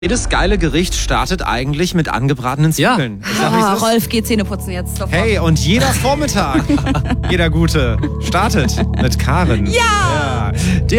Jedes geile Gericht startet eigentlich mit angebratenen Zwiebeln. Ich sag, wie es ist. Rolf, geh Zähne putzen jetzt sofort. Hey, und jeder Vormittag, jeder Gute, startet mit Karen. Ja! Der